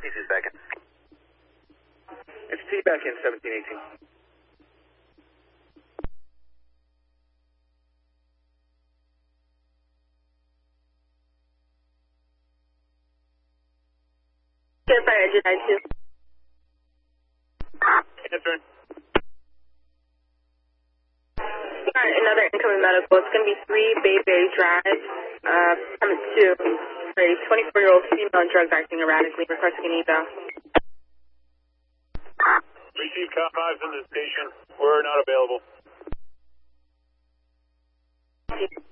TC's back in. It's T back in 1718. Fire engine 92. Answering. Alright, another incoming medical. It's going to be 3 Bayberry Drive, coming to a 24-year-old female drugs acting erratically, requesting an eval. Receive Cat 5 from the station. We're not available.